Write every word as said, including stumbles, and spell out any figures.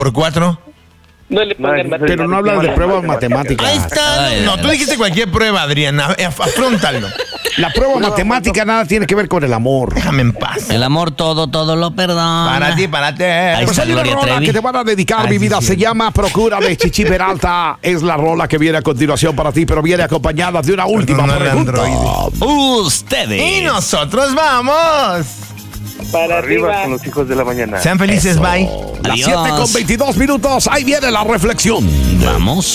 ¿Por cuatro? No le pongan No, Pero no hablas de pruebas matemáticas. Ahí está. Ay, No, ay, tú ay. dijiste cualquier prueba, Adrián. A- af- Afróntalo. La prueba matemática nada tiene que ver con el amor. Déjame en paz. El amor todo, todo lo perdona. Para ti, para ti. Ahí Pues está hay una Gloria rola Trevi. que te van a dedicar, Ay, mi sí, vida. sí. Se llama Procura de Chichi Peralta. Es la rola que viene a continuación para ti, pero viene acompañada de una última no el pregunta. Ustedes. Y nosotros vamos. Para Arriba arriba. con los hijos de la mañana. Sean felices, bye. Las Adiós. siete con veintidós minutos. Ahí viene la reflexión. Vamos.